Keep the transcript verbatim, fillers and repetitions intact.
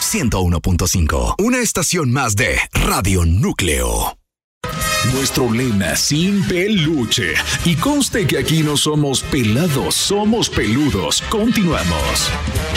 ciento uno punto cinco. Una estación más de Radio Núcleo. Nuestro lema, sin peluche. Y conste que aquí no somos pelados, somos peludos. Continuamos.